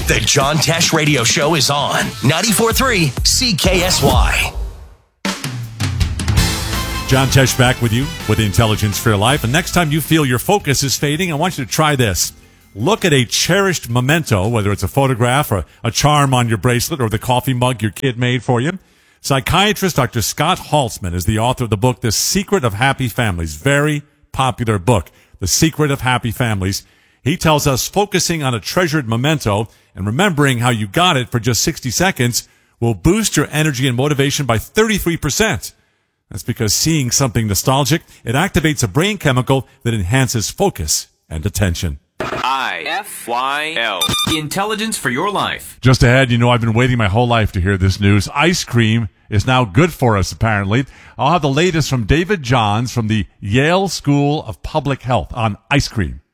The John Tesh Radio Show is on 94.3 CKSY. John Tesh back with you with Intelligence for Your Life. And next time you feel your focus is fading, I want you to try this. Look at a cherished memento, whether it's a photograph or a charm on your bracelet or the coffee mug your kid made for you. Psychiatrist Dr. Scott Haltzman is the author of the book, The Secret of Happy Families. Very popular book, The Secret of Happy Families. He tells us focusing on a treasured memento and remembering how you got it for just 60 seconds will boost your energy and motivation by 33%. That's because seeing something nostalgic, it activates a brain chemical that enhances focus and attention. IFYL. Intelligence for Your Life. Just ahead, I've been waiting my whole life to hear this news. Ice cream is now good for us, apparently. I'll have the latest from David Johns from the Yale School of Public Health on ice cream.